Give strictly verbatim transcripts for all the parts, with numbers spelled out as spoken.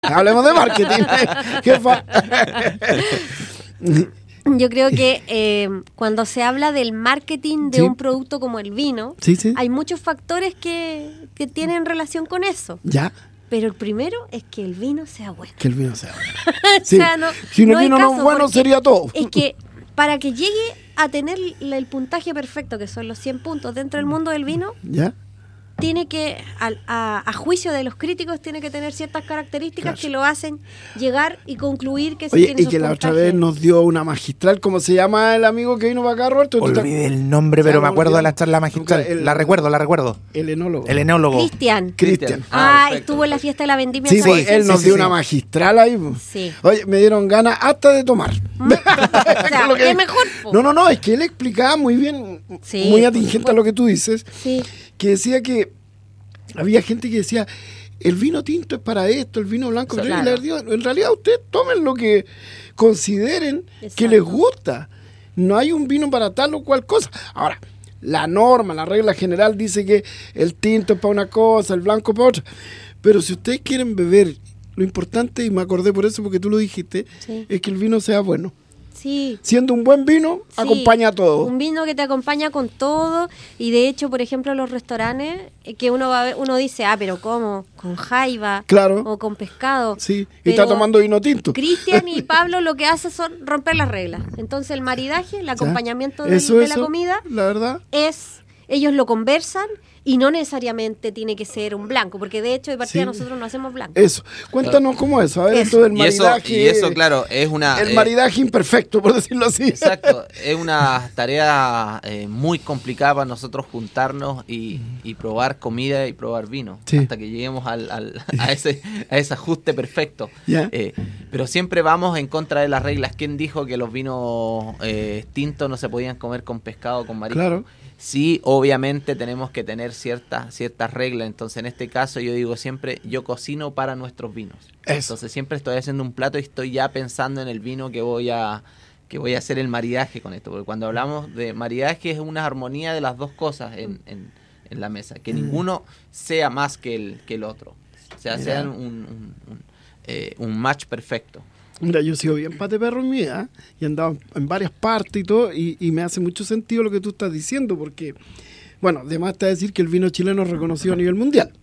Hablemos de marketing, jefa. Yo creo que eh, cuando se habla del marketing de Sí. un producto como el vino, Sí, sí. hay muchos factores que, que tienen relación con eso. Ya, Pero el primero es que el vino sea bueno. que el vino sea bueno. O Sí. sea, no- Si no no el hay vino no caso, es bueno, porque sería todo. Es que para que llegue a tener el el puntaje perfecto, que son los cien puntos dentro del mundo del vino, ¿Ya? tiene que, al- a, a juicio de los críticos, tiene que tener ciertas características Claro. que lo hacen llegar y concluir que sí Oye, tiene y sus que la otra puntajes. vez nos dio una magistral, ¿cómo se llama el amigo que vino para acá, Roberto? ¿Tú te- Olvidé el nombre, Ya pero no me acuerdo de la olvidamos. charla magistral. Nunca el- La recuerdo, la recuerdo. El enólogo. El enólogo. Cristian. Cristian. Ah, perfecto, estuvo en la perfecto. fiesta de la vendimia. Sí, San pues Vicente. él nos sí, dio sí. una magistral ahí. po. Sí. Oye, me dieron ganas hasta de tomar. O sea, Lo que- es mejor. po. No, no, no, es que él explicaba muy bien, Sí, muy por atingente a supuesto. lo que tú dices, Sí. que decía que había gente que decía, el vino tinto es para esto, el vino blanco, Sí, pero y claro. le digo, en realidad ustedes tomen lo que consideren que Exacto. les gusta. No hay un vino para tal o cual cosa. Ahora, la norma, la regla general dice que el tinto es para una cosa, el blanco para otra. Pero si ustedes quieren beber, lo importante, y me acordé por eso porque tú lo dijiste, Sí. es que el vino sea bueno. Sí. Siendo un buen vino, Sí, acompaña a todo. Un vino que te acompaña con todo. Y de hecho, por ejemplo, los restaurantes, eh, que uno va a ver, uno dice, ah, pero ¿cómo? Con jaiba Claro. o con pescado. Sí, y Pero está tomando vino tinto. Cristian y Pablo lo que hacen son romper las reglas. Entonces el maridaje, el acompañamiento del- Eso, de eso, la comida la verdad. es, ellos lo conversan y no necesariamente tiene que ser un blanco, porque de hecho de partida Sí. nosotros no hacemos blanco. Eso. Cuéntanos cómo es eso. A ver, Eso. esto del Y eso, maridaje. y eso, claro, es una... El eh, maridaje imperfecto, por decirlo así. Exacto, es una tarea eh, muy complicada para nosotros juntarnos y, y probar comida y probar vino, Sí. hasta que lleguemos al, al- a, ese, a ese ajuste perfecto. Ya. Eh, pero siempre vamos en contra de las reglas. ¿Quién dijo que los vinos eh, tintos no se podían comer con pescado o con marisco? Claro. Sí, obviamente tenemos que tener ciertas ciertas reglas. Entonces, en este caso, yo digo siempre, yo cocino para nuestros vinos. Eso. Entonces, siempre estoy haciendo un plato y estoy ya pensando en el vino que voy a que voy a hacer el maridaje con esto. Porque cuando hablamos de maridaje es una armonía de las dos cosas en, en, en la mesa. Que ninguno sea más que el, que el otro. O sea, Mira. sean un, un, un, eh, un match perfecto. Mira, yo he sido bien pate perro en mi vida, ¿eh? Y he andado en varias partes y todo, y, y me hace mucho sentido lo que tú estás diciendo, porque, bueno, además está decir que el vino chileno es reconocido a nivel mundial.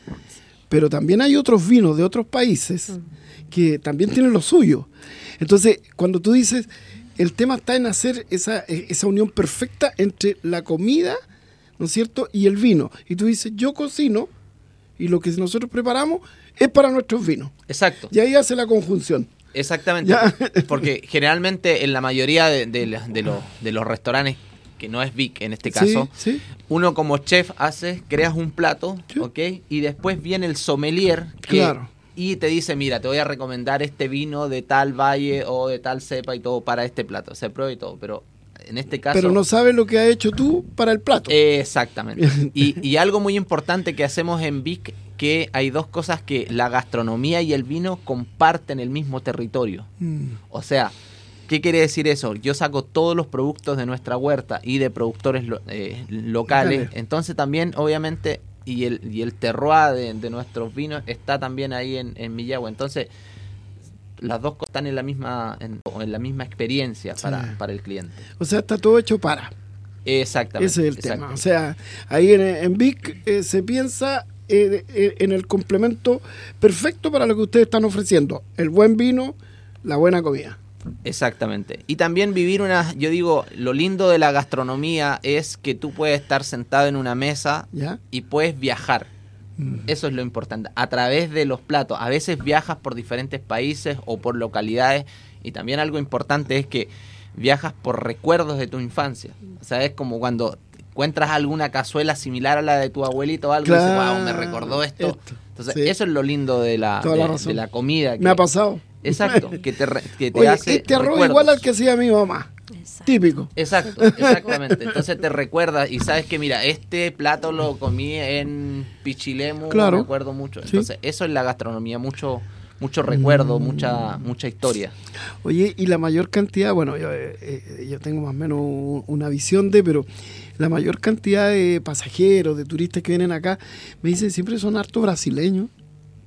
Pero también hay otros vinos de otros países que también tienen lo suyo. Entonces, cuando tú dices, el tema está en hacer esa, esa unión perfecta entre la comida, ¿no es cierto?, y el vino. Y tú dices, yo cocino, y lo que nosotros preparamos es para nuestros vinos. Exacto. Y ahí hace la conjunción. Exactamente, Ya. porque generalmente en la mayoría de, de la- de los, de los restaurantes, que no es Vic en este caso, Sí, sí. uno como chef hace, creas un plato, Sí. ¿ok? Y después viene el sommelier que, Claro. y te dice, mira, te voy a recomendar este vino de tal valle o de tal cepa y todo para este plato, se prueba y todo, pero en este caso... Pero no sabes lo que has hecho tú para el plato. Exactamente. Y, y algo muy importante que hacemos en Vic, que hay dos cosas que la gastronomía y el vino comparten el mismo territorio. Mm. O sea, ¿qué quiere decir eso? Yo saco todos los productos de nuestra huerta y de productores lo- eh, locales. Locales. Entonces también, obviamente, y el, y el terroir de, de nuestros vinos está también ahí en, en Millagua. Entonces, las dos cosas están en la misma, en, en la misma experiencia Sí. para, para el cliente. O sea, está todo hecho para. Exactamente. Ese es el exacto. tema. O sea, ahí en, en Vic eh, se piensa eh, eh, en el complemento perfecto para lo que ustedes están ofreciendo. El buen vino, la buena comida. Exactamente. Y también vivir una, yo digo, lo lindo de la gastronomía es que tú puedes estar sentado en una mesa ¿Ya? y puedes viajar. Mm. Eso es lo importante. A través de los platos. A veces viajas por diferentes países o por localidades. Y también algo importante es que viajas por recuerdos de tu infancia. O sea, es como cuando encuentras alguna cazuela similar a la de tu abuelito o algo y dices, Claro, wow, me recordó esto. esto, Entonces, sí. eso es lo lindo de la, Toda la de, razón. de la comida. Me que- ha pasado. Exacto, que te, re- que te Oye, hace este arroz recuerdos. igual al que hacía mi mamá. Exacto. Típico. Exacto, exactamente. Entonces te recuerdas y sabes que, mira, este plato lo comí en Pichilemu, Claro. me acuerdo mucho. Sí. Entonces, eso es la gastronomía, mucho mucho recuerdo, Mm. mucha mucha historia. Oye, y la mayor cantidad, bueno, yo, eh, eh, yo tengo más o menos un- una visión de, pero la mayor cantidad de pasajeros, de turistas que vienen acá, me dicen siempre son harto brasileños.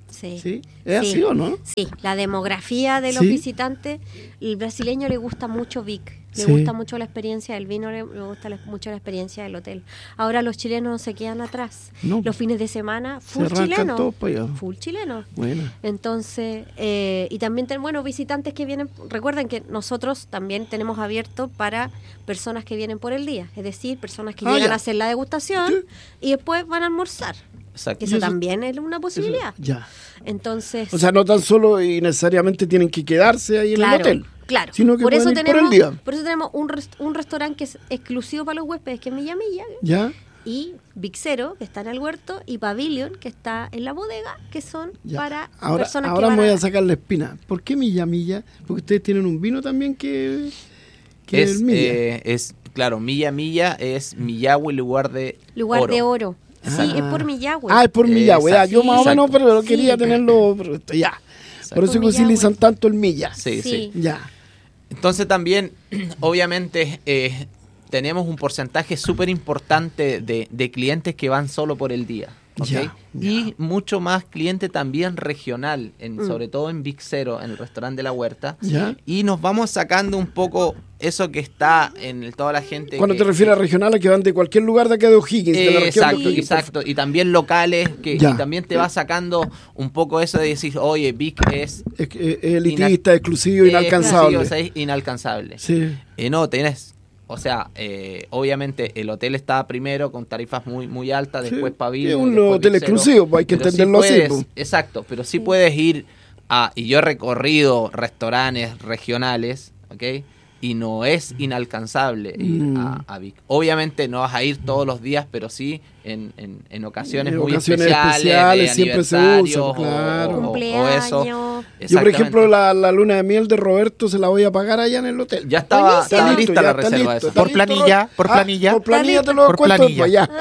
Sí. ¿Sí? ¿Es Sí. así o no? Sí, la demografía de los Sí. visitantes, el brasileño le gusta mucho Vic, le Sí. gusta mucho la experiencia del vino, le, le gusta la- mucho la experiencia del hotel. Ahora los chilenos no se quedan atrás. No. Los fines de semana, Se full arrancan chileno. todos para allá. Full chileno. Bueno. Entonces, eh, y también tenemos, bueno, visitantes que vienen, recuerden que nosotros también tenemos abierto para personas que vienen por el día, es decir, personas que Ah, llegan ya. a hacer la degustación Sí. y después van a almorzar. Exacto. Que Y eso, eso- también es una posibilidad. Eso, ya. Entonces, O sea, no tan solo y necesariamente tienen que quedarse ahí en claro, el hotel. claro. Sino que por, eso pueden ir por tenemos, el día. por eso tenemos un, rest- un restaurante que es exclusivo para los huéspedes, que es Milla Milla, ¿Ya? y Vixero, que está en el huerto, y Pavilion, que está en la bodega, que son Ya. para Ahora, personas ahora que me van voy a... a sacar la espina. ¿Por qué Milla Milla? Porque ustedes tienen un vino también que, que es, Es, el Milla. eh, es, claro, Milla Milla es Millahue, lugar de Lugar oro. de oro. Sí, Ah. es por Millahue. Ah, es por Milla, ya. Yo más o Exacto. menos, pero Sí. quería tenerlo. Pero esto, ya. Exacto. Por eso Por que utilizan Millahue. tanto el Milla. Sí, sí. Sí. Ya. Entonces también, obviamente, eh, tenemos un porcentaje súper importante de, de clientes que van solo por el día. ¿ok? Ya, Y mucho más cliente también regional, en, Mm. sobre todo en Vixero, en el restaurante de la Huerta. Ya. Y nos vamos sacando un poco eso que está en el- toda la gente. Cuando que- te refieres a regionales que van de cualquier lugar de acá de O'Higgins, de la Eh, región de exacto, O'Higgins. exacto. Y también locales, que Ya. y también te va sacando un poco eso de decir, oye, Vic es Es que, eh, elitista, exclusivo, inalcanzable. exclusivo, o sea, es inalcanzable. Sí. Eh, no, tenés, o sea, eh, obviamente el hotel está primero con tarifas muy muy altas, Sí, después es Pavilion. un después hotel Vixero, exclusivo, pues hay que pero sí entenderlo así, puedes- pues. Exacto, pero sí puedes ir a, y yo he recorrido restaurantes regionales, ¿ok? Y no es inalcanzable ir Mm. a, a Vic. Obviamente no vas a ir todos los días, pero sí en, en, en ocasiones En muy ocasiones especiales, especiales de siempre se aniversario usa, claro. o, o- o Cumpleaños. eso. Yo, por Exactamente. ejemplo, la, la luna de miel de Roberto se la voy a pagar allá en el hotel. Ya estaba, Buenísimo. estaba Está listo, lista ya la está reserva listo, esa. está Por listo, planilla, Robert. por Ah, planilla. por planilla te lo Por cuento planilla. después, ya.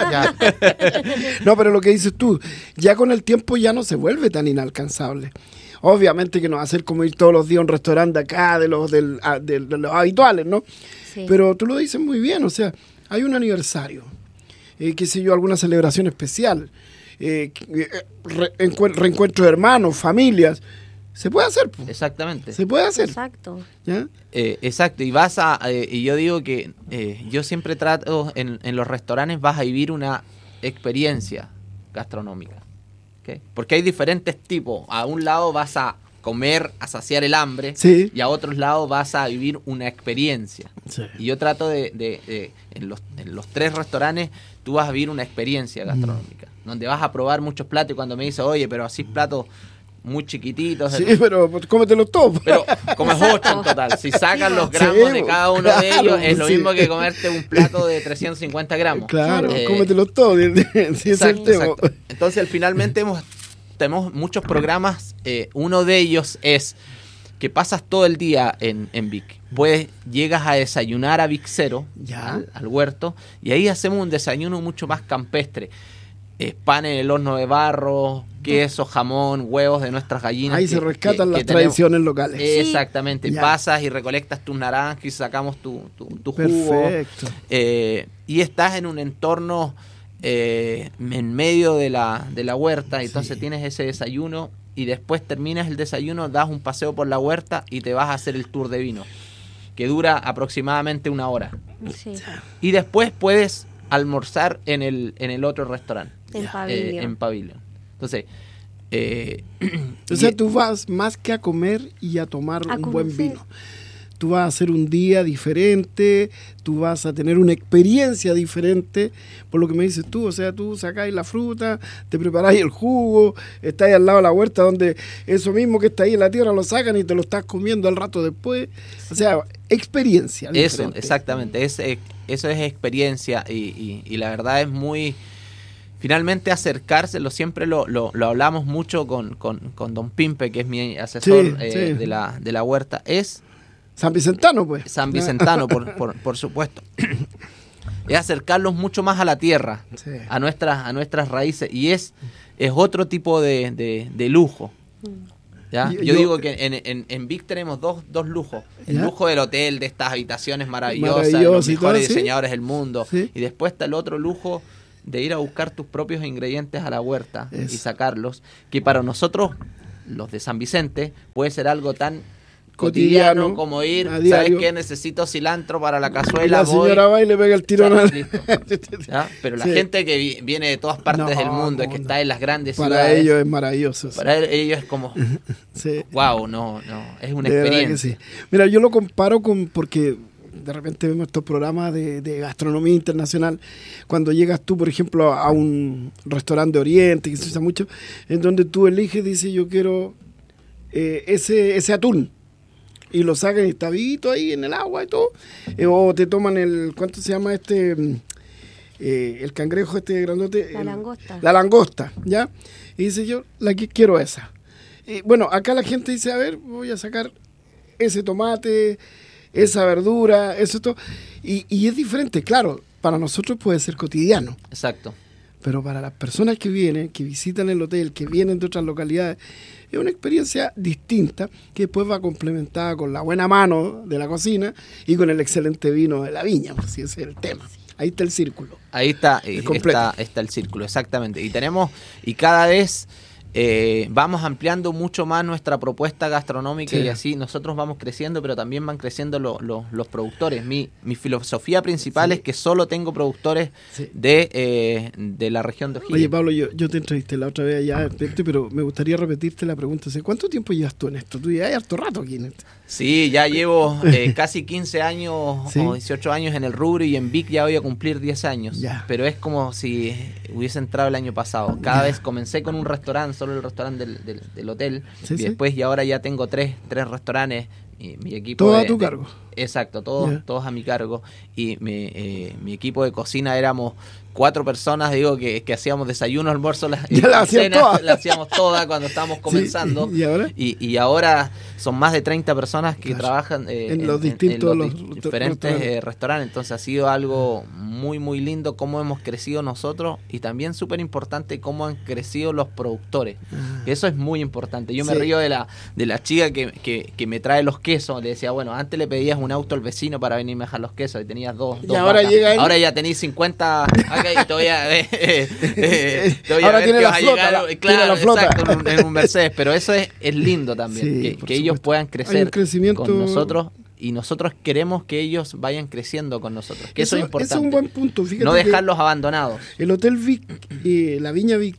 Ya. No, pero lo que dices tú, ya con el tiempo ya no se vuelve tan inalcanzable. Obviamente que no va a ser como ir todos los días a un restaurante acá de los, del, a- de, de los habituales, ¿no? Sí. Pero tú lo dices muy bien, o sea, hay un aniversario, eh, qué sé yo, alguna celebración especial, eh, eh, re- encuent- reencuentros de hermanos, familias, se puede hacer, po. Exactamente. Se puede hacer, Exacto. ¿ya? Eh, exacto, y vas a, eh, y yo digo que eh, yo siempre trato, en, en los restaurantes vas a vivir una experiencia gastronómica, ¿ok? Porque hay diferentes tipos, a un lado vas a comer, a saciar el hambre, Sí. y a otros lados vas a vivir una experiencia. Sí. Y yo trato de, de- de- en, los, en los tres restaurantes, tú vas a vivir una experiencia gastronómica, donde vas a probar muchos platos, y cuando me dice, oye, pero así platos muy chiquititos, Sí, pero pues, cómetelos todos. pero comes ocho en total. Si sacan los Sí, gramos de bo, cada uno de claro, ellos, es lo sí. mismo que comerte un plato de trescientos cincuenta gramos. Claro, Eh, cómetelos todos, si es el exacto, tema. exacto. Entonces, finalmente hemos, tenemos muchos programas. eh, uno de ellos es que pasas todo el día en, en Vic. Pues llegas a desayunar a Vixero, Ya. al, al huerto, y ahí hacemos un desayuno mucho más campestre. Eh, pan en el horno de barro, queso, jamón, huevos de nuestras gallinas. Ahí que- se rescatan que- las que tenemos. tradiciones locales. Exactamente, Ya. pasas y recolectas tus naranjas y sacamos tu, tu, tu jugo. Perfecto. Eh, y estás en un entorno eh, en medio de la, de la huerta, y entonces Sí. tienes ese desayuno y después terminas el desayuno, das un paseo por la huerta y te vas a hacer el tour de vino, que dura aproximadamente una hora. Sí. Y después puedes almorzar en el, en el otro restaurante, En eh, Pavilion. en Pavilion. Entonces, eh, O sea, y- tú vas más que a comer y a tomar A un buen conocer. vino. Tú vas a hacer un día diferente, tú vas a tener una experiencia diferente, por lo que me dices tú. O sea, tú sacáis la fruta, te preparáis el jugo, estáis al lado de la huerta donde eso mismo que está ahí en la tierra lo sacan y te lo estás comiendo al rato después. O sea, experiencia Eso, diferente. exactamente, es, eh, eso es experiencia y, y- y la verdad es muy, finalmente acercárselo, siempre lo, lo, lo hablamos mucho con, con, con Don Pimpe, que es mi asesor Sí, eh, sí. De, la, de la huerta, es San Vicentano, pues. San Vicentano, por, por, por supuesto, es acercarlos mucho más a la tierra, Sí. a nuestras, a nuestras raíces, y es, es otro tipo de, de, de lujo. ¿Ya? Yo- Yo, yo- digo que en, en, en Vic tenemos dos, dos lujos. El ¿Ya? lujo del hotel, de estas habitaciones maravillosas, de Maravilloso los y mejores todo, ¿sí? diseñadores del mundo. Sí. Y después está el otro lujo de ir a buscar tus propios ingredientes a la huerta Eso. y sacarlos, que para nosotros, los de San Vicente, puede ser algo tan cotidiano, Cotidiano, como ir, a ¿sabes diario. qué? Necesito cilantro para la Y cazuela, la voy, señora va y le pega el tirón ¿sabes? al... Listo. ¿Ya? Pero la Sí. gente que vi- viene de todas partes No, del mundo, y que no. está en las grandes Para ciudades, ellos es maravilloso. sí. para ellos es como, Sí. wow, no, no, es una De verdad que experiencia. sí. Mira, yo lo comparo con, porque de repente vemos estos programas de, de gastronomía internacional, cuando llegas tú, por ejemplo, a un restaurante de Oriente, que se usa mucho, en donde tú eliges, dices, yo quiero eh, ese, ese atún, y lo sacan y está vivito ahí en el agua y todo, eh, o te toman el, ¿cuánto se llama este? mm, eh, el cangrejo este grandote. La el- langosta. La langosta, ¿ya? Y dice yo, la que quiero esa. Y bueno, acá la gente dice, a ver, voy a sacar ese tomate, esa verdura, eso todo. Y, y es diferente, claro, para nosotros puede ser cotidiano, Exacto. pero para las personas que vienen, que visitan el hotel, que vienen de otras localidades, es una experiencia distinta que después va complementada con la buena mano de la cocina y con el excelente vino de la viña, pues si ese es el tema. Ahí está el círculo. Ahí está, eh, completo. está, está el círculo, exactamente. Y tenemos, y cada vez eh, vamos ampliando mucho más nuestra propuesta gastronómica Sí. y así nosotros vamos creciendo, pero también van creciendo lo- lo- los productores. Mi, mi filosofía principal Sí. es que solo tengo productores Sí. de, eh, de la región de O'Higgins. Oye, Pablo, yo, yo te entrevisté la otra vez allá, pero me gustaría repetirte la pregunta. ¿Hace ¿Cuánto tiempo llevas tú en esto? Tú ya hay harto rato aquí en esto. Sí, ya llevo eh, casi quince años Sí. o dieciocho años en el rubro y en Vic ya voy a cumplir diez años. Ya. Pero es como si hubiese entrado el año pasado. Cada Ya. vez comencé con un restaurante, solo el restaurante del, del- del hotel. Sí, y sí. después y ahora ya tengo tres, tres restaurantes. Y mi equipo Todo de- a tu de- cargo. Exacto, todos, Ya. todos a mi cargo. Y mi, eh, mi equipo de cocina éramos cuatro personas, digo, que, que hacíamos desayuno, almuerzo, la, Ya la hacían cena, todas. la hacíamos todas cuando estábamos comenzando. ¿Y ahora? Y, y ahora son más de treinta personas que Claro. trabajan eh, En los distintos los los di- resta- diferentes restaurantes. eh, restaurantes. Entonces ha sido algo muy, muy lindo cómo hemos crecido nosotros y también súper importante cómo han crecido los productores. Ah. Eso es muy importante. Yo me Sí. río de la de la chica que, que, que me trae los quesos. Le decía, bueno, antes le pedías un auto al vecino para venirme a dejar los quesos y tenías dos. Y dos ahora vacas. llega él. Ahora ya tenéis cincuenta. Acá y te voy a, eh, eh, eh, te voy a Ahora ver tiene que la vas a flota, llegar, la- eh, tiene claro, la flota. exacto, en un, en un Mercedes. Pero eso es, es lindo también. Sí, que por que ellos supuesto. puedan Hay un crecer crecimiento- con nosotros. Y nosotros queremos que ellos vayan creciendo con nosotros. Que eso, es importante. Ese es un buen punto. Fíjate No que dejarlos abandonados. el Hotel Vic, eh, la Viña Vic,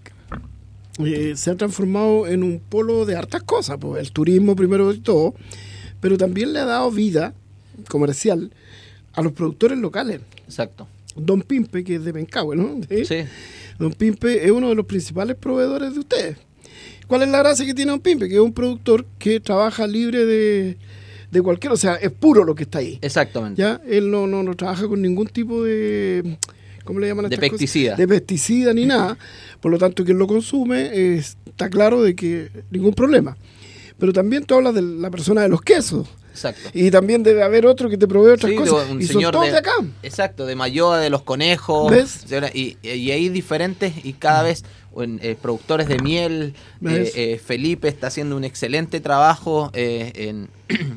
eh, se ha transformado en un polo de hartas cosas. Pues, el turismo primero de todo, pero también le ha dado vida comercial a los productores locales. Exacto. Don Pimpe, que es de Pencahue, ¿no? Sí. Sí. Don Pimpe es uno de los principales proveedores de ustedes. ¿Cuál es la gracia que tiene Don Pimpe? Que es un productor que trabaja libre de, de cualquier... O sea, es puro lo que está ahí. Exactamente. ¿Ya? Él no, no, no trabaja con ningún tipo de... ¿Cómo le llaman a De estas pesticida. cosas? De pesticida ni nada. Por lo tanto, quien lo consume eh, está claro de que ningún problema. Pero también tú hablas de la persona de los quesos. Exacto. Y también debe haber otro que te provee otras Sí, cosas. de un Y son señor todos de- de acá. Exacto, de Mayoa, de los conejos. ¿Ves? Y, y hay diferentes y cada vez en, eh, productores de miel. ¿Ves? eh, eh, Felipe está haciendo un excelente trabajo eh, en,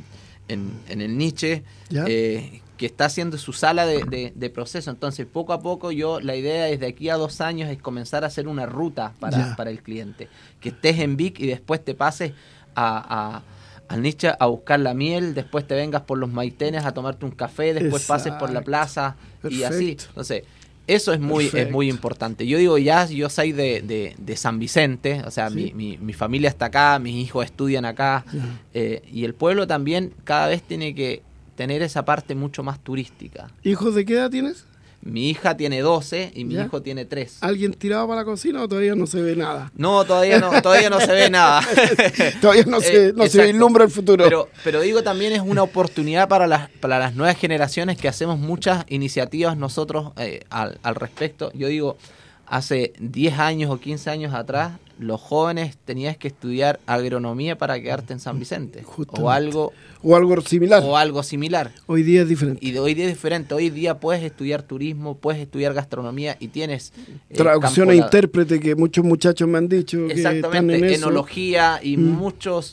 en, en el niche. ¿Ya? eh, que está haciendo su sala de, de- de proceso. Entonces, poco a poco, yo la idea es de aquí a dos años es comenzar a hacer una ruta para, Ya. para el cliente. Que estés en Vic y después te pases a, a, al niche a buscar la miel, después te vengas por los maitenes a tomarte un café, después pases por la Exacto. plaza y así. Perfecto. Entonces, eso es muy, es Perfecto. muy importante. Yo digo, ya yo soy de, de, de San Vicente, o sea, Sí. mi, mi, mi familia está acá, mis hijos estudian acá, Ya. eh, y el pueblo también cada vez tiene que tener esa parte mucho más turística. ¿Hijos de qué edad tienes? Mi hija tiene doce y mi ¿Ya? hijo tiene tres. ¿Alguien tirado para la cocina o todavía no se ve nada? No, todavía no, todavía no se ve nada. Todavía no se, Eh, no se exacto. vislumbra el futuro. Pero, pero digo, también es una oportunidad para las, para las nuevas generaciones que hacemos muchas iniciativas nosotros eh, al, al respecto. Yo digo, hace diez años o quince años atrás, los jóvenes tenías que estudiar agronomía para quedarte en San Vicente. Justamente. O algo, o algo similar. o algo similar. Hoy día es diferente. Y de hoy día es diferente. Hoy día puedes estudiar turismo, puedes estudiar gastronomía y tienes... eh, Traducción campo e la- intérprete que muchos muchachos me han dicho que están Exactamente, en eso. enología y Mm. muchos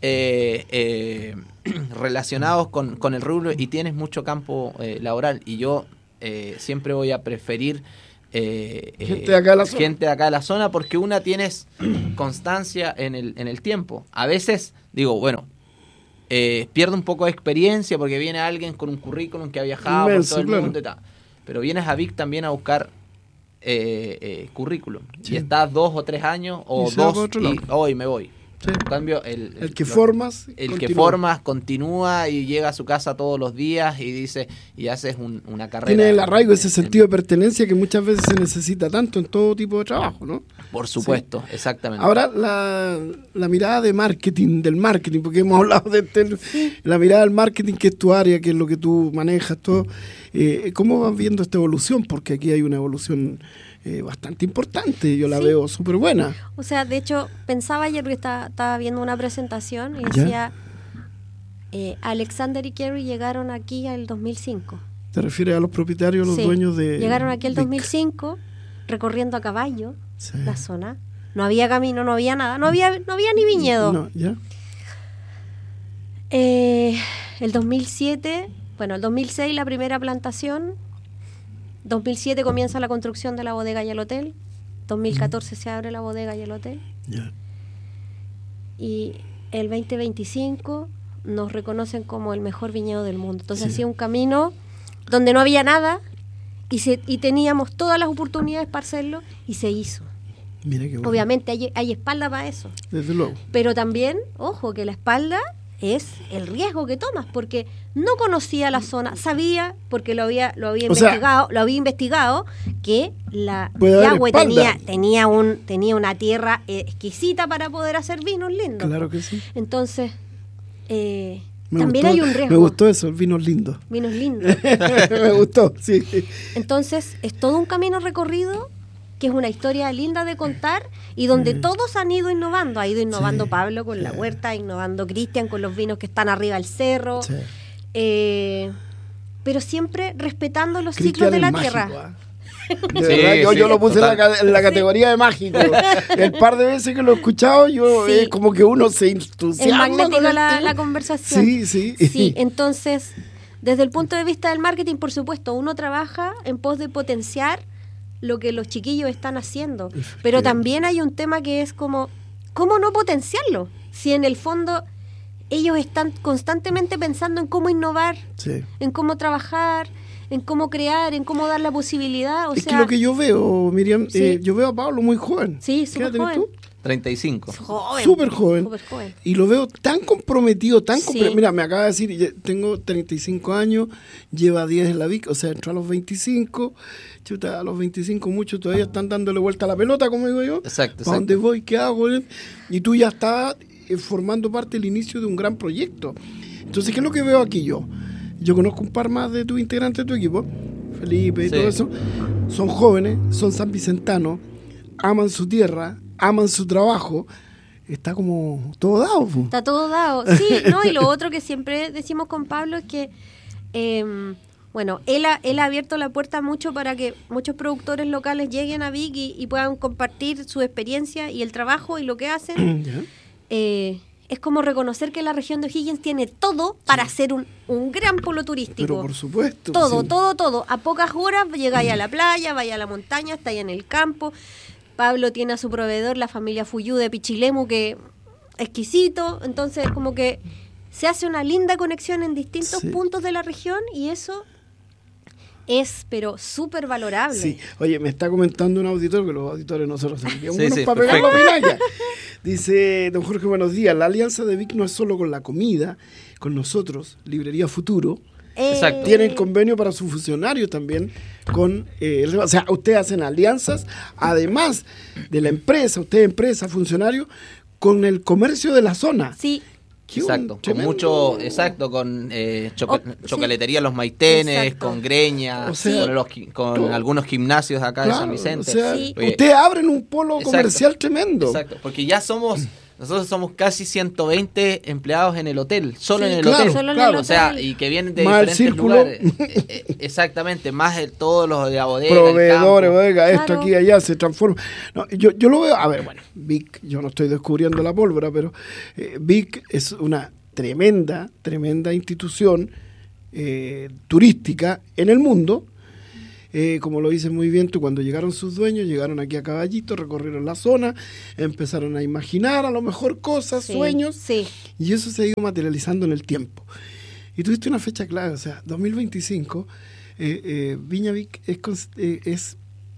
eh, eh, relacionados con, con el rubro y tienes mucho campo eh, laboral y yo eh, siempre voy a preferir eh, gente eh, de acá de la zona. gente de acá de la zona, porque una tienes constancia en el, en el tiempo. A veces digo, bueno, eh, pierdo un poco de experiencia porque viene alguien con un currículum que ha viajado Inmenso, por todo el claro. mundo y tal. Pero vienes a Vic también a buscar eh, eh, currículum. Sí. Y estás dos o tres años o Y se va dos para otro y lado. hoy me voy. Sí. En cambio, el, El que lo- formas, el continúa. que formas continúa y llega a su casa todos los días y dice y haces un- una carrera. Tiene el arraigo, en- ese en- sentido de pertenencia que muchas veces se necesita tanto en todo tipo de trabajo, ¿no? Por supuesto, exactamente. Ahora, la, la mirada de marketing, del marketing, porque hemos hablado de este, la mirada del marketing, que es tu área, que es lo que tú manejas, todo. Eh, ¿Cómo vas viendo esta evolución? Porque aquí hay una evolución eh, bastante importante, yo la Sí. veo súper buena. O sea, de hecho, pensaba ayer que estaba, estaba viendo una presentación y ¿Ya? decía, eh, Alexander y Kerry llegaron aquí al dos mil cinco. ¿Te refieres a los propietarios, los Sí. dueños de...? Llegaron aquí al Vic? dos mil cinco, recorriendo a caballo Sí. la zona. No había camino, no había nada, no había, no había ni viñedo. No, ¿ya? Eh, el dos mil siete, bueno, el dos mil seis la primera plantación, dos mil siete comienza la construcción de la bodega y el hotel, dos mil catorce se abre la bodega y el hotel, Ya. y el veinte veinticinco nos reconocen como el mejor viñedo del mundo. Entonces Sí. ha sido un camino donde no había nada y, se, y teníamos todas las oportunidades para hacerlo y se hizo. Mira qué bueno. Obviamente hay, hay espalda para eso. Desde luego. Pero también, ojo, que la espalda es el riesgo que tomas, porque no conocía la zona, sabía, porque lo había, lo había O sea, investigado, lo había investigado, que la puede haber Yagüe espalda. tenía, tenía un, tenía una tierra eh, exquisita para poder hacer vinos lindos. Claro que sí. Entonces, eh, Me también gustó- hay un riesgo. Me gustó eso, el vino lindo. Vinos lindos. Me gustó, sí. Entonces, es todo un camino recorrido que es una historia linda de contar y donde Mm. todos han ido innovando. Ha ido innovando Sí, Pablo con la sí. huerta, innovando Cristian con los vinos que están arriba del cerro, Sí. eh, pero siempre respetando los Cristian ciclos de es la mágico, tierra. ¿ah? De Sí, verdad, yo, sí, yo lo puse en la, total. ca- en la categoría de mágico. El par de veces que lo he escuchado, yo Sí. es como que uno se Es entusiasma. magnético con el la, tema. la conversación. Sí, sí. Sí, entonces, desde el punto de vista del marketing, por supuesto, uno trabaja en pos de potenciar lo que los chiquillos están haciendo. Pero también hay un tema que es como, ¿cómo no potenciarlo? Si en el fondo ellos están constantemente pensando en cómo innovar, Sí. en cómo trabajar, en cómo crear, en cómo dar la posibilidad. O Es sea, que lo que yo veo, Miriam, Sí. eh, yo veo a Pablo muy joven. Sí, ¿Qué edad súper tenés joven. tú? treinta y cinco. joven, Súper joven. súper joven. Y lo veo tan comprometido, tan Sí. comprometido. Mira, me acaba de decir, ya tengo treinta y cinco años, lleva diez en la Vic, o sea, entró a los veinticinco. Chuta, a los veinticinco muchos todavía están dándole vuelta a la pelota, como digo yo. Exacto, ¿Para dónde exacto. voy? ¿Qué hago? Y tú ya estás eh, formando parte del inicio de un gran proyecto. Entonces, ¿qué es lo que veo aquí yo? Yo conozco un par más de tus integrantes de tu equipo, Felipe y Sí. todo eso. Son jóvenes, son sanvicentanos, aman su tierra, aman su trabajo. Está como todo dado. po. Está todo dado. Sí, ¿no? Y lo otro que siempre decimos con Pablo es que, eh, bueno, él ha, él ha abierto la puerta mucho para que muchos productores locales lleguen a Vic y, y puedan compartir su experiencia y el trabajo y lo que hacen. ¿Ya? Eh, es como reconocer que la región de O'Higgins tiene todo para ser un, un gran polo turístico. Pero por supuesto. Todo, sí. todo, todo. A pocas horas llegáis a la playa, vais a la montaña, estáis en el campo. Pablo tiene a su proveedor, la familia Fuyú de Pichilemu, que exquisito. Entonces, como que se hace una linda conexión en distintos Sí. puntos de la región y eso es, pero súper valorable. Sí, oye, me está comentando un auditor, que los auditores nosotros enviamos Sí, unos sí, para pegar la perfecto. medalla. Dice, don Jorge, buenos días. La alianza de Vic no es solo con la comida, con nosotros, Librería Futuro. Eh, Exacto. Tienen convenio para sus funcionarios también con, eh, el- o sea, ustedes hacen alianzas, además de la empresa, ustedes empresa, funcionarios, con el comercio de la zona. Sí, Qué Exacto, un con tremendo- mucho, exacto, con eh, choco- Oh, sí. chocolatería Los Maitenes, Exacto. con Greña, O sea, con, los qui- con todo. algunos gimnasios acá de Claro, San Vicente. o sea, Sí. Oye, ustedes abren un polo Exacto. comercial tremendo. Exacto, porque ya somos, nosotros somos casi ciento veinte empleados en el hotel, solo Sí, en el claro, hotel. solo en claro. el O sea, hotel. y que vienen de Más el diferentes círculo. lugares. Eh, eh, exactamente, más el- todos los de la bodega, Proveedores, el campo. bodega, esto Claro. aquí y allá se transforma. No, yo, yo lo veo, a ver, bueno, Vic, yo no estoy descubriendo la pólvora, pero eh, Vic es una tremenda, tremenda institución eh, turística en el mundo eh, como lo dices muy bien tú, cuando llegaron sus dueños, llegaron aquí a Caballito, recorrieron la zona, empezaron a imaginar a lo mejor cosas, Sí, sueños, sí. y eso se ha ido materializando en el tiempo. Y tuviste una fecha clave, o sea, dos mil veinticinco, eh, eh, Viña Vic es, cons- eh, es,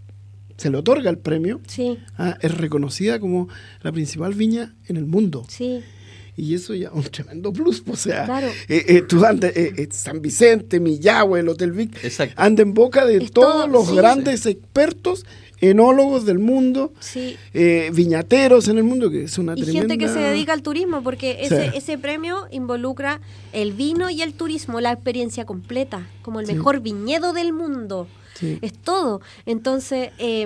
se le otorga el premio, Sí, ah, es reconocida como la principal viña en el mundo. sí. Y eso ya es un tremendo plus, pues, o sea, Claro. eh, eh, tú andas, eh, eh, San Vicente, Millahue, el Hotel Vic, Exacto. anda en boca de Es todos todo, los sí. grandes expertos, enólogos del mundo, Sí. eh, viñateros en el mundo, que es una Y tremenda... gente que se dedica al turismo, porque ese, Sí. ese premio involucra el vino y el turismo, la experiencia completa, como el Sí. mejor viñedo del mundo. Sí. Es todo. Entonces, eh,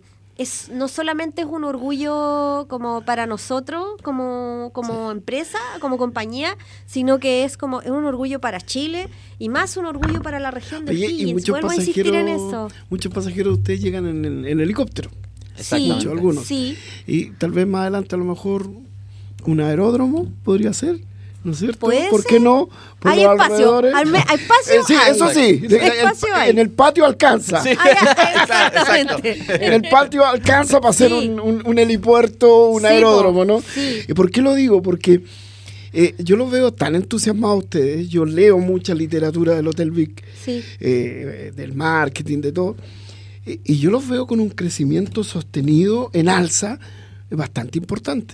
es no solamente es un orgullo como para nosotros, como, como empresa, como compañía, sino que es como es un orgullo para Chile y más un orgullo para la región de Oye, y O'Higgins. muchos Vuelvo a insistir en eso. pasajeros, muchos pasajeros de ustedes llegan en, en- en helicóptero, Sí, Exactamente. algunos. sí. y tal vez más adelante a lo mejor un aeródromo podría ser, ¿no es cierto? ¿Puede ¿Por ser? qué no? Por Hay los espacio, alrededores. al me- hay espacio, Eh, sí, hay. eso sí, de- Espacio el- hay. en el patio alcanza. Sí. Ah, ya, exactamente. En el patio alcanza para hacer Sí. un, un- un helipuerto, un Sí, aeródromo, po, ¿no? sí. ¿Y por qué lo digo? Porque eh, yo los veo tan entusiasmados a ustedes, yo leo mucha literatura del Hotel Vic, Sí. eh, del marketing, de todo, y, y yo los veo con un crecimiento sostenido en alza eh, bastante importante.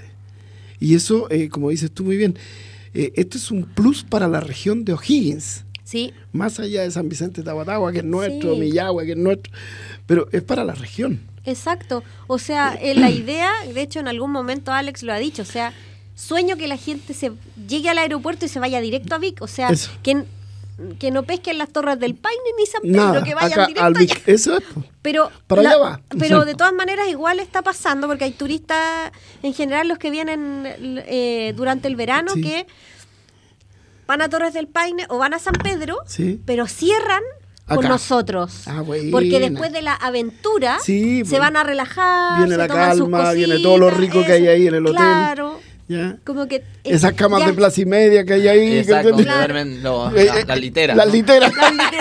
Y eso, eh, como dices tú muy bien, eh, esto es un plus para la región de O'Higgins, Sí, más allá de San Vicente de Tabatagua, que es nuestro, Sí. Millahue, que es nuestro, pero es para la región. exacto. O sea, eh, la idea, de hecho en algún momento Alex lo ha dicho, o sea, sueño que la gente se llegue al aeropuerto y se vaya directo a Vic, o sea, Eso. que, que no pesquen las Torres del Paine ni San Pedro, Nada, que vayan acá directo al allá. Vic, eso es. po. Pero, Para la- allá va. pero Sí. de todas maneras igual está pasando, porque hay turistas, en general los que vienen eh, durante el verano, Sí. que van a Torres del Paine o van a San Pedro, Sí. pero cierran con Acá. nosotros. Ah, buena. Porque después de la aventura Sí, se pues. van a relajar, Viene se la toman sus calma, viene cositas, todo lo rico que hay eso. ahí en el hotel. Claro, ¿Ya? como que... eh, Esas camas ya- de plaza y media que hay ahí. Exacto, que- donde Claro. duermen los- Eh, la- eh, las literas. Las ¿no? literas.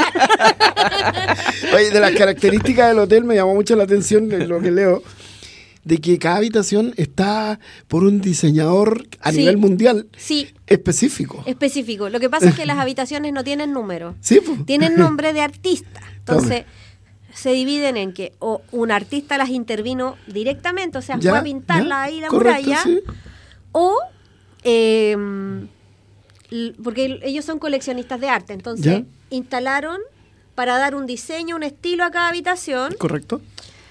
Oye, de las características del hotel me llamó mucho la atención de lo que leo, de que cada habitación está por un diseñador a Sí. nivel mundial Sí, específico. específico. Lo que pasa es que las habitaciones no tienen número. Sí, pues. Tienen nombre de artista. Entonces, se dividen en que o un artista las intervino directamente, o sea, Ya, fue a pintarla ya, ahí la correcto, muralla, sí. o eh, l- porque ellos son coleccionistas de arte, entonces Ya. instalaron para dar un diseño, un estilo a cada habitación. Correcto.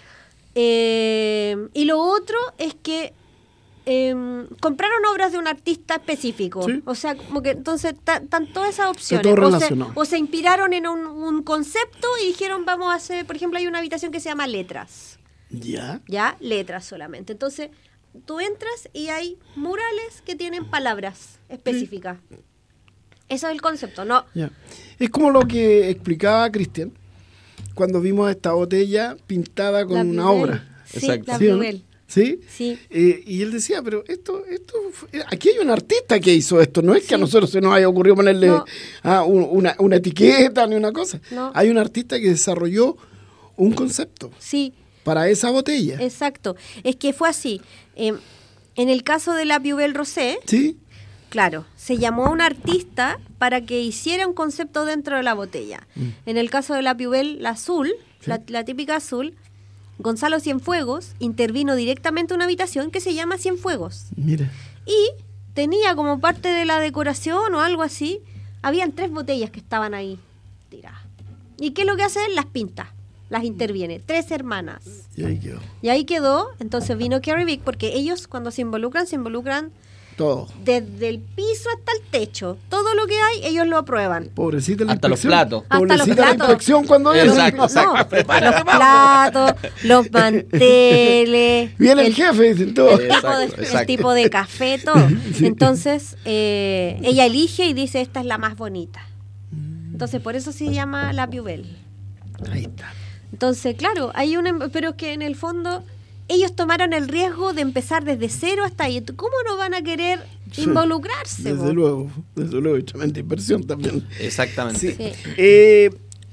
Eh, y lo otro es que eh, compraron obras de un artista específico. Sí. O sea, como que entonces están todas esas opciones. todo o, se, relacionado. o se inspiraron en un, un concepto y dijeron, vamos a hacer, por ejemplo, hay una habitación que se llama letras. Ya. Ya, letras solamente. Entonces, tú entras y hay murales que tienen palabras específicas. Eso es el concepto, ¿no? Ya. Es como lo que explicaba Cristian cuando vimos esta botella pintada con La una Blue obra. Bell. Sí, Exacto. la ¿Sí o Blue no? Bell. ¿Sí? Sí. Eh, y él decía, pero esto, esto, fue- aquí hay un artista que hizo esto, no es que a Sí. nosotros se nos haya ocurrido ponerle No. ah, un- una, una etiqueta ni una cosa. No. Hay un artista que desarrolló un concepto Sí. para esa botella. Exacto. Es que fue así. Eh, en el caso de la Piubel Rosé, ¿Sí? claro, se llamó a un artista para que hiciera un concepto dentro de la botella. En el caso de la Piubel, la azul, Sí. la, la típica azul, Gonzalo Cienfuegos intervino directamente en una habitación que se llama Cienfuegos. Mira. Y tenía como parte de la decoración o algo así, habían tres botellas que estaban ahí tiradas. ¿Y qué es lo que hacen? Las pinta, las interviene. Tres hermanas. Y ahí quedó. Y ahí quedó, entonces vino Carrie Vick, porque ellos cuando se involucran, se involucran Todo. desde el piso hasta el techo. Todo lo que hay, ellos lo aprueban. Pobrecita la Hasta los inspección. platos. Hasta los Pobrecita la platos. inspección cuando viene. Exacto, No, exacto. los Prepárate, platos, los manteles. Viene el, jefe, dicen todo. El tipo, de, Exacto, el exacto. tipo de café, todo. Entonces, eh, ella elige y dice, esta es la más bonita. Entonces, por eso se llama la Piubel. Ahí está. Entonces, claro, hay una, pero es que en el fondo ellos tomaron el riesgo de empezar desde cero hasta ahí. ¿Cómo no van a querer Sí. involucrarse? Desde po? luego, desde luego, y tremenda inversión también. Exactamente. Sí. Sí. Eh,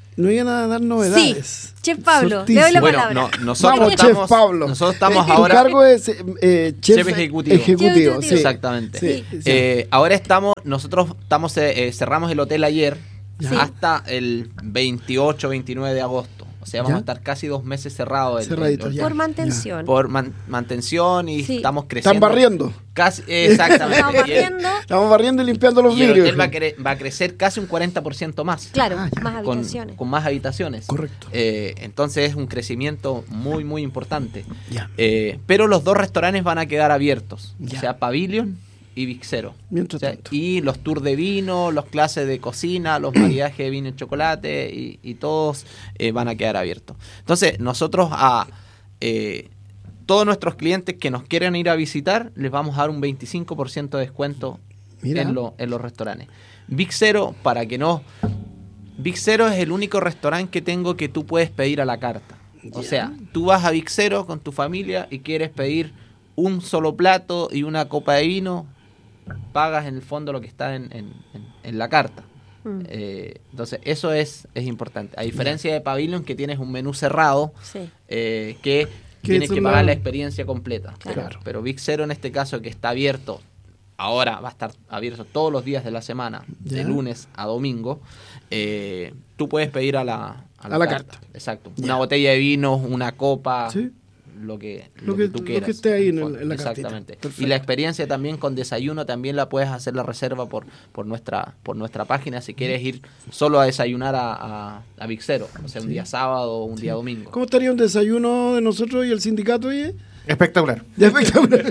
no iban a dar novedades. Sí, Chef Pablo, Sorticio. le doy la Bueno, palabra. no, nosotros Vamos, estamos, Chef Pablo. nosotros estamos Eh, ahora... El cargo es eh, chef, Chef ejecutivo. ejecutivo, sí. Exactamente. Sí, sí. Eh, ahora estamos, nosotros estamos eh, eh, cerramos el hotel ayer Sí. hasta el veintiocho, veintinueve de agosto. O sea, vamos Ya. a estar casi dos meses cerrados. el- Cerradito, el- ya. Por mantención. Por man- mantención y Sí. estamos creciendo. Están barriendo. Casi, exactamente. Estamos Y el- barriendo. Estamos barriendo y limpiando los Y el vidrios. hotel va a, cre- va a crecer casi un cuarenta por ciento más. Claro, Ah, ya. más Con, habitaciones. con más habitaciones. Correcto. Eh, entonces es un crecimiento muy, muy importante. Ya. Eh, pero los dos restaurantes van a quedar abiertos. Ya. O sea, Pavilion y Vixero. Mientras O sea, tanto. y los tours de vino, las clases de cocina, los maridajes de vino y chocolate, y, y todos eh, van a quedar abiertos. Entonces, nosotros a eh, todos nuestros clientes que nos quieran ir a visitar, les vamos a dar un veinticinco por ciento de descuento Mira. en, lo- en los restaurantes. Vixero, para que no... Vixero es el único restaurante que tengo que tú puedes pedir a la carta. O Ya. sea, tú vas a Vixero con tu familia y quieres pedir un solo plato y una copa de vino, pagas en el fondo lo que está en, en- en- en la carta. Mm. Eh, entonces, eso es, es importante. A diferencia de Pavilion, que tienes un menú cerrado, Sí. eh, que Que tienes es que una- pagar la experiencia completa. Claro. Pero, pero Big Zero en este caso, que está abierto, ahora va a estar abierto todos los días de la semana, Ya. de lunes a domingo, eh, tú puedes pedir a la, A la carta. Exacto. Ya. Una botella de vino, una copa, Sí. lo que, Lo lo que- que tú lo quieras. que esté ahí en el- fondo. en la cartita. Exactamente. Perfecto. Y la experiencia también con desayuno también la puedes hacer la reserva por, por nuestra por nuestra página si quieres ir solo a desayunar a, a, a Big Zero, o sea, un día sábado o un día domingo. ¿Cómo estaría un desayuno de nosotros y el sindicato? Oye? Espectacular. Espectacular.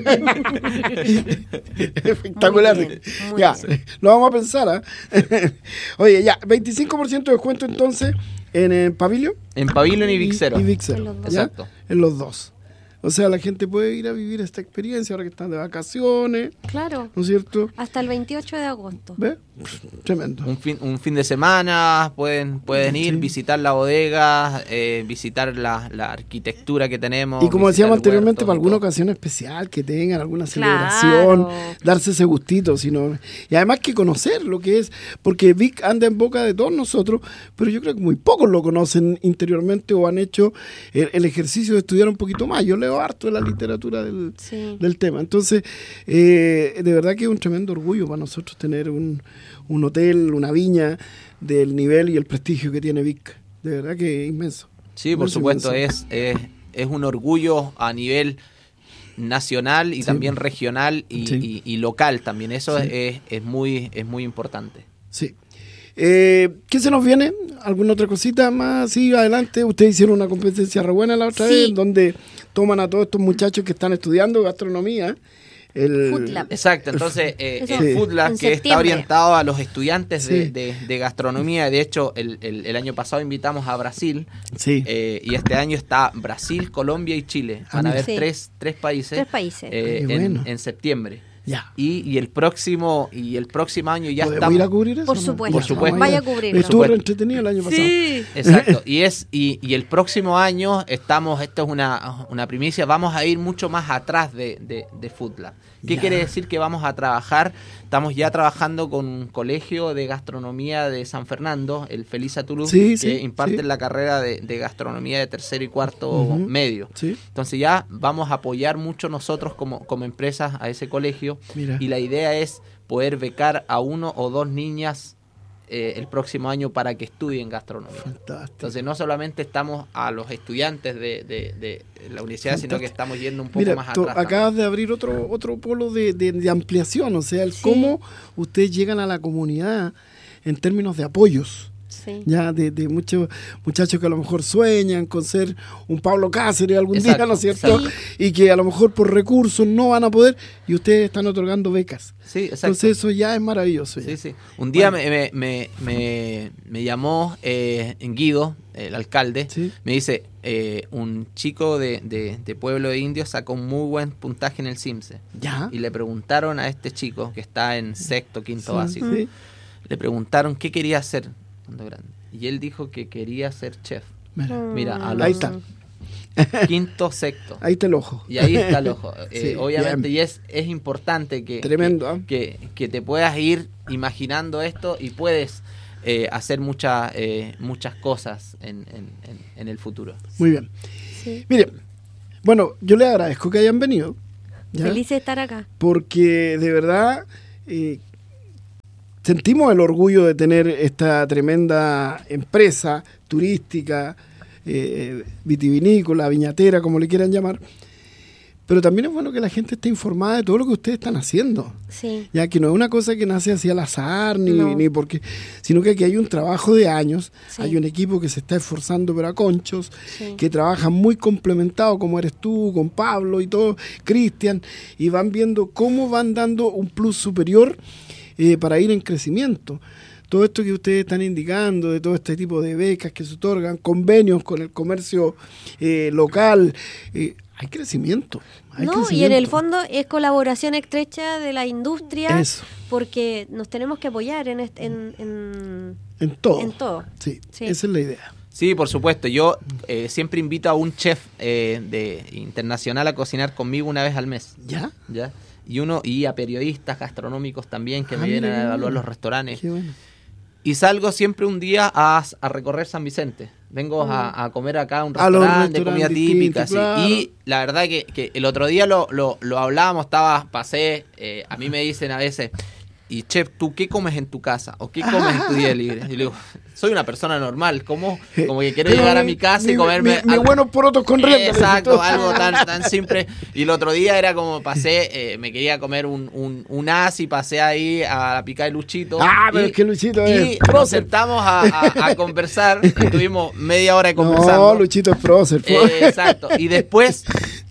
Espectacular. Muy bien, muy Ya, bien. lo vamos a pensar. ¿ah? Oye, ya, veinticinco por ciento de descuento entonces en el Pavilion. En Pavilion y Big Zero. Y Big Zero, En los dos. ¿ya? Exacto. En los dos. O sea, la gente puede ir a vivir esta experiencia ahora que están de vacaciones, Claro. ¿no es cierto? Hasta el veintiocho de agosto. ¿Ves? Tremendo. Un fin, un fin de semana pueden pueden ir, Sí. visitar la bodega, eh, visitar la, la arquitectura que tenemos. Y como visitar decíamos el anteriormente, huerto para y alguna todo. ocasión especial, que tengan alguna Claro. celebración, darse ese gustito, sino y además que conocer lo que es, porque Vic anda en boca de todos nosotros, pero yo creo que muy pocos lo conocen interiormente o han hecho el, el ejercicio de estudiar un poquito más. Yo leo harto de la literatura del, Sí. del tema. Entonces, eh, de verdad que es un tremendo orgullo para nosotros tener un, un hotel, una viña del nivel y el prestigio que tiene Vic. De verdad que es inmenso. Sí, por Inmenso, supuesto, inmenso. es, es, es un orgullo a nivel nacional y Sí. también regional y, Sí. y- y local también. Eso Sí. es, es, muy, es muy importante. Sí. Eh, ¿Qué se nos viene? ¿Alguna otra cosita más? Sí, adelante. Ustedes hicieron una competencia re buena la otra Sí. vez, donde toman a todos estos muchachos que están estudiando gastronomía. El, Food Lab. Exacto, entonces eh, Eso, el Sí. Food Lab en que está septiembre. orientado a los estudiantes de, Sí. de- de gastronomía. De hecho, el, el- el año pasado invitamos a Brasil Sí. eh, y este año está Brasil, Colombia y Chile. Ah, Van a mira. haber Sí. tres, tres países, Tres países. eh, Ah, qué en, bueno. en septiembre. Ya. Y, y el próximo y el próximo año ya ¿Podemos estamos. ir a cubrir eso? Por o no? supuesto. Por supuesto. Vaya a cubrirlo. Estuvo Por re supuesto. entretenido el año pasado. Sí. Exacto, y es y, y el próximo año estamos, esto es una, una primicia, vamos a ir mucho más atrás de, de, de Food Lab. ¿Qué Ya. quiere decir? Que vamos a trabajar, estamos ya trabajando con un colegio de gastronomía de San Fernando, el Felisa Toulouse, Sí, que sí, imparte sí. la carrera de, de gastronomía de tercero y cuarto Ujú. medio. Sí. Entonces ya vamos a apoyar mucho nosotros como, como empresas a ese colegio Mira. y la idea es poder becar a uno o dos niñas eh, el próximo año para que estudien gastronomía. Fantástico. Entonces no solamente estamos a los estudiantes de, de- de la universidad, sino que Fantástico. estamos yendo un poco Mira, más to- atrás. acabas de abrir otro otro polo de, de- de ampliación, o sea, el Sí. cómo ustedes llegan a la comunidad en términos de apoyos. Sí. Ya de, de muchos muchachos que a lo mejor sueñan con ser un Pablo Cáceres algún Exacto, día, ¿no es cierto? exacto. Y que a lo mejor por recursos no van a poder y ustedes están otorgando becas. Sí, exacto. Entonces eso ya es maravilloso. ya. Sí, sí. Un día me, me, me, me- me llamó eh, Guido, el alcalde, Sí. me dice, eh, un chico de, de, de Pueblo de Indios sacó un muy buen puntaje en el CIMSE. Ya. Y le preguntaron a este chico, que está en sexto, quinto Sí, básico, sí. le preguntaron qué quería hacer cuando grande. Y él dijo que quería ser chef. Mira, Mira, a Mm. los ahí está. quinto, sexto. Ahí está el ojo. Y ahí está el ojo. Eh, Sí, obviamente, bien. y es, es importante que, Tremendo, ¿ah? que, que, que te puedas ir imaginando esto y puedes eh, hacer muchas eh, muchas cosas en, en, en, en el futuro. Muy bien. Sí. Mire, bueno, yo les agradezco que hayan venido. ¿ya? Feliz de estar acá. Porque de verdad eh, sentimos el orgullo de tener esta tremenda empresa turística, eh, vitivinícola, viñatera, como le quieran llamar. Pero también es bueno que la gente esté informada de todo lo que ustedes están haciendo. Sí. Ya que no es una cosa que nace así al azar, ni, No. ni porque, sino que aquí hay un trabajo de años, Sí. hay un equipo que se está esforzando pero a conchos, Sí. que trabaja muy complementado, como eres tú, con Pablo y todo, Cristian, y van viendo cómo van dando un plus superior eh, para ir en crecimiento. Todo esto que ustedes están indicando, de todo este tipo de becas que se otorgan, convenios con el comercio eh, local, eh, hay crecimiento. Hay No, crecimiento. y en el fondo es colaboración estrecha de la industria, Eso. porque nos tenemos que apoyar en, est- en, en, En todo. en todo. Sí, Sí. esa es la idea. Sí, por supuesto. Yo eh, siempre invito a un chef eh, de internacional a cocinar conmigo una vez al mes. ¿Ya? ¿Ya? Y uno y a periodistas gastronómicos también que Ah, me vienen mira, a evaluar mira. los restaurantes. Qué bueno. Y salgo siempre un día a, a recorrer San Vicente. Vengo Mm. a, a comer acá a un A los restaurante de comida restaurantes típica. distintos, sí. claro. Y la verdad que, que el otro día lo, lo, lo hablábamos, estaba, pasé, eh, a mí me dicen a veces, y chef, ¿tú qué comes en tu casa? ¿O qué comes en tu día libre? Y le digo, soy una persona normal, ¿cómo? Como que quiero Pero llegar a mi- mi casa mi- y comerme... mi- mi algo- buenos porotos con rienda, le Exacto, dices tú. algo tan, tan simple. Y el otro día era como pasé, eh, me quería comer un, un, un as y pasé ahí a la pica de Luchito. Ah, pero y, es que Luchito y es nos prócer. sentamos a, a- a conversar. Y tuvimos media hora de No, conversando. Luchito es prócer. po. Eh, exacto. Y después,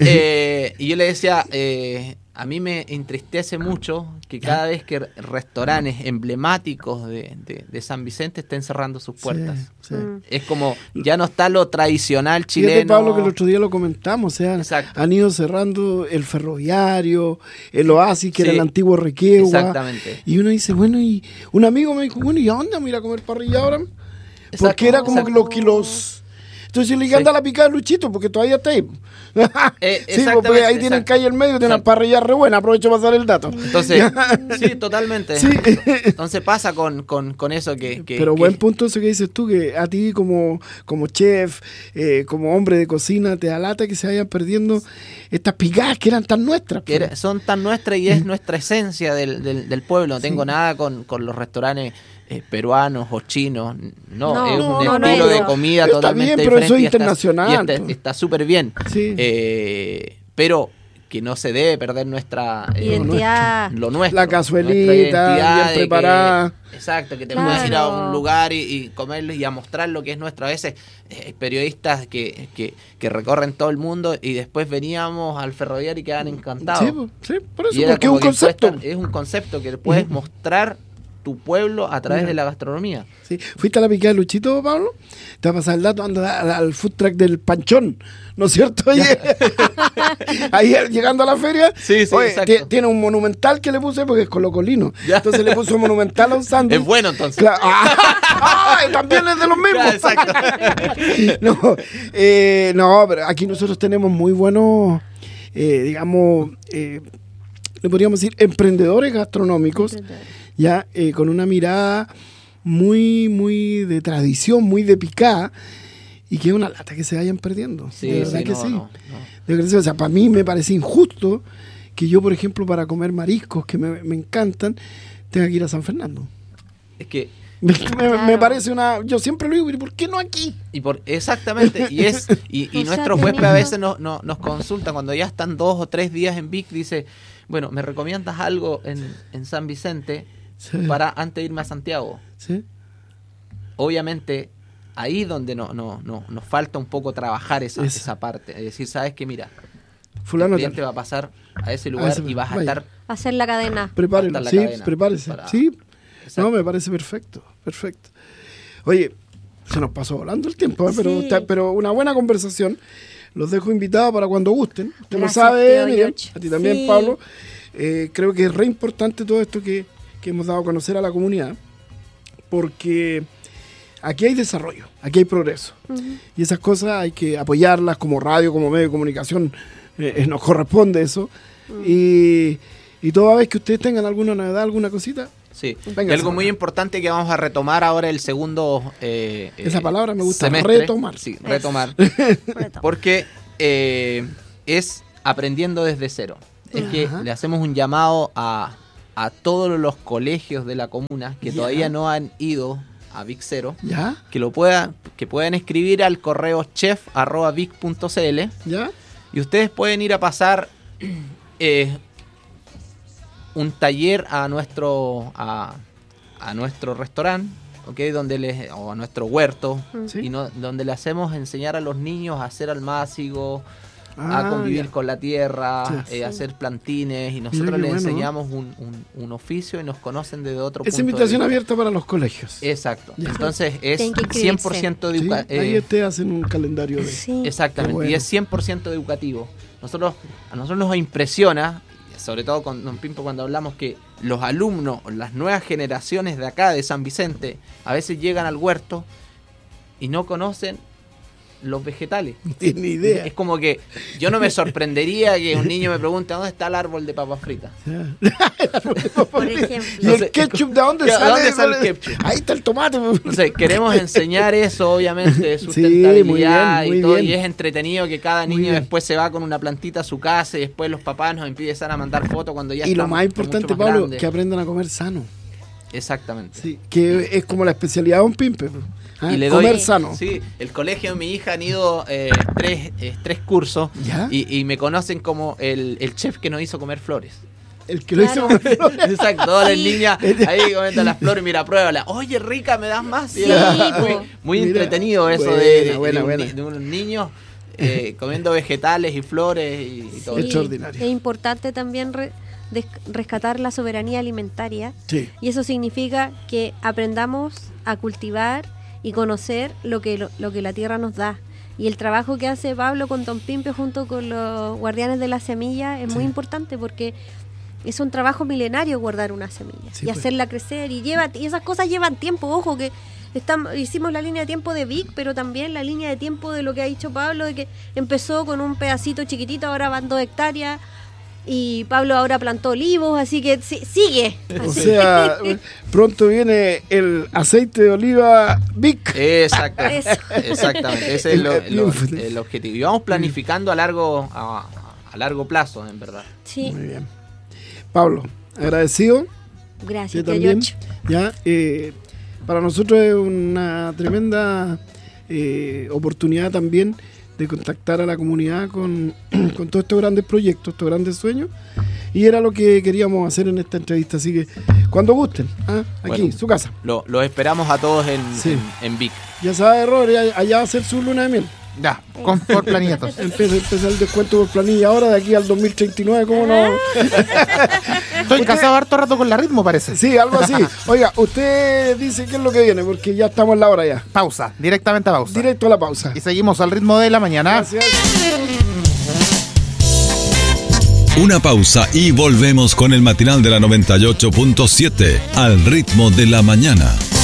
eh, y yo le decía, eh, a mí me entristece mucho que cada vez que restaurantes emblemáticos de, de, de San Vicente estén cerrando sus puertas. Sí, sí. Mm. Es como, ya no está lo tradicional Fíjate, chileno. Pablo, que el otro día lo comentamos, o sea, Exacto. han ido cerrando el ferroviario, el Oasis, que Sí. era el antiguo Requegua. Exactamente. Y uno dice, bueno, y un amigo me dijo, bueno, ¿y a dónde vamos a ir a comer parrilla ahora? Exacto, Porque era como que exacto. los que los... Entonces yo le dije, Sí. anda a la picada de Luchito, porque todavía está ahí. Eh, sí, porque ahí exactamente, tienen exacto. calle en medio, tienen una Exacto. parrilla re buena, aprovecho para dar el dato. Entonces, sí, totalmente. Sí. Entonces pasa con, con, con eso que... que- Pero que- buen punto eso que dices tú, que a ti como, como chef, eh, como hombre de cocina, te da lata que se vayan perdiendo estas picadas que eran tan nuestras. que pues. era- son tan nuestras y es nuestra esencia del, del, del pueblo. No tengo nada con, con los restaurantes eh, peruanos o chinos. No, No, es no, un no, estilo no, de no. comida Pero está totalmente bien, pero eso diferente. es y está- internacional, y está- pues. está súper bien. Sí. Eh, pero que no se debe perder nuestra... eh, Identidad. lo nuestro. La nuestra cazuelita, identidad bien de que- preparada. exacto, que te Claro. puedes ir a un lugar y, y comerlo y a mostrar lo que es nuestro. A veces eh, hay periodistas que, que, que recorren todo el mundo y después veníamos al ferroviario y quedan encantados. Sí, pues, sí, por eso, Y era porque es como un que concepto. puedes estar- es un concepto que puedes mostrar tu pueblo a través Mira. de la gastronomía. Sí. ¿Fuiste a la picada de Luchito, Pablo? Te va a pasar el dato, anda al, al food truck del Panchón, ¿no es cierto? Ahí, ahí llegando a la feria, Sí, sí, oye, exacto. ti- tiene un monumental que le puse porque es colocolino. Ya. Entonces le puso monumental a un sándwich. Es bueno entonces. Claro. Ah, y también es de los mismos. Claro, exacto. no, eh, no, pero aquí nosotros tenemos muy buenos, eh, digamos, eh, le podríamos decir emprendedores gastronómicos, ya eh, con una mirada muy, muy de tradición, muy de picada, y que es una lata que se vayan perdiendo. Sí, de verdad sí, que no, sí. no, no. De verdad, o sea, para mí me parece injusto que yo, por ejemplo, para comer mariscos que me, me encantan, tenga que ir a San Fernando. Es que Me, me- Claro. me parece una... Yo siempre lo digo, ¿y por qué no aquí? Y por, exactamente, y es y, y O sea, nuestros te huéspedes a mismo. veces nos, nos, nos consultan cuando ya están dos o tres días en Vic, dice, bueno, ¿me recomiendas algo en, en San Vicente Sí. para antes de irme a Santiago? ¿Sí? Obviamente, ahí donde no, no, no, nos falta un poco trabajar esa, Eso. esa parte, es decir, sabes que mira, Fulano, el cliente tal. va a pasar a ese lugar ese- y vas a vaya. estar... Hacer la cadena. Prepárelo, hasta la sí, cadena prepárese. para- Sí, Exacto. no, me parece perfecto, perfecto. Oye, se nos pasó volando el tiempo, ¿eh? pero, Sí. está- pero una buena conversación. Los dejo invitados para cuando gusten. Usted lo Gracias, sabe, tío Miriam, George. a ti también, Sí. Pablo. Eh, creo que es re importante todo esto que, que hemos dado a conocer a la comunidad, porque aquí hay desarrollo, aquí hay progreso. Ujú. Y esas cosas hay que apoyarlas como radio, como medio de comunicación, eh, eh, nos corresponde eso. Y, y toda vez que ustedes tengan alguna novedad, alguna cosita, Sí, Venga, y algo Zamora. muy importante que vamos a retomar ahora el segundo eh, Esa eh, palabra me gusta, semestre. retomar. Sí, retomar. Retomar. Porque eh, es aprendiendo desde cero. Es que Ajá. le hacemos un llamado a, a todos los colegios de la comuna que Ya. todavía no han ido a Vic Cero, ¿Ya? que lo puedan, que puedan escribir al correo chef arroba vic punto cl ¿Ya? y ustedes pueden ir a pasar eh, un taller a nuestro a, a nuestro restaurante, ¿okay? Donde les, o a nuestro huerto, Sí. y no, donde le hacemos enseñar a los niños a hacer almácigo, Ah, a convivir ya. con la tierra, Sí. eh, a hacer plantines, y nosotros qué les bueno. enseñamos un, un- un oficio y nos conocen desde otro Esa punto invitación de vista. abierta para los colegios. Exacto. Ya. Entonces es Tienen que inscribirse. cien por ciento Sí, educa- ahí eh, ustedes hacen un calendario de... Sí. Exactamente, Qué bueno. y es cien por ciento educativo. Nosotros, a nosotros nos impresiona, sobre todo con Don Pimpo cuando hablamos que los alumnos, las nuevas generaciones de acá, de San Vicente, a veces llegan al huerto y no conocen los vegetales. No tienen ni idea. Es como que yo no me sorprendería que un niño me pregunte ¿dónde está el árbol de papas fritas? Por ¿Y ejemplo. el ketchup de dónde ¿De sale? dónde sale el ketchup? Ahí está el tomate. Entonces, queremos enseñar eso, obviamente, de Sí, sustentabilidad muy bien, y todo, muy y bien. es entretenido que cada Muy niño bien. después se va con una plantita a su casa y después los papás nos empiezan a mandar fotos cuando ya Y lo estamos más importante, mucho más Pablo, grandes. que aprendan a comer sano. Exactamente. Sí, que es como la especialidad de un pimpe. ¿Ah? Y le Comer doy, sano. Sí, el colegio de mi hija han ido eh, tres, eh, tres cursos ¿Ya? y, y me conocen como el, el chef que nos hizo comer flores. El que lo hizo Claro. comer flores. Exacto, todas las Sí. niñas ahí comentan las flores, mira, pruébala. Oye, rica, ¿me das más? Y Sí, era muy, po. muy Mira, entretenido eso buena, de, de- buena, de un buena. ni- de unos niños eh, comiendo vegetales y flores y, y todo. Sí, Extraordinario. Es importante también re- des- rescatar la soberanía alimentaria. Sí. Y eso significa que aprendamos a cultivar y conocer lo que, lo, lo que la tierra nos da. Y el trabajo que hace Pablo con Don Pimpe junto con los guardianes de la semilla es muy Sí. importante porque es un trabajo milenario guardar una semilla Sí, y pues. hacerla crecer. Y lleva y esas cosas llevan tiempo, ojo, que estamos, hicimos la línea de tiempo de Vic, pero también la línea de tiempo de lo que ha dicho Pablo, de que empezó con un pedacito chiquitito, ahora van dos hectáreas. Y Pablo ahora plantó olivos, así que sí- sigue. O Así. sea, pronto viene el aceite de oliva Vic. Exacto, Eso. exactamente, ese es lo- El- lo- el objetivo. Y vamos planificando a largo, a, a largo plazo, en verdad. Sí, Muy bien. Pablo, agradecido. gracias, Yo tío también. George. Ya, eh, para nosotros es una tremenda eh, oportunidad también de contactar a la comunidad con, con todos estos grandes proyectos, estos grandes sueños. Y era lo que queríamos hacer en esta entrevista. Así que cuando gusten, ¿ah? Aquí, Bueno. su casa. Lo, los esperamos a todos en, Sí. en, en Vic. Ya sabe, Robert, ya- allá va a ser su luna de miel. Ya, con, por planillas. Empieza, empieza el descuento por planilla ahora, de aquí al dos mil treinta y nueve, ¿cómo no? Estoy casado harto rato con la ritmo, parece. Sí, algo así. Oiga, usted dice qué es lo que viene, porque ya estamos en la hora ya. Pausa, directamente a pausa. Directo a la pausa. Y seguimos al ritmo de la mañana. Gracias. Una pausa y volvemos con el matinal de la noventa y ocho punto siete al ritmo de la mañana.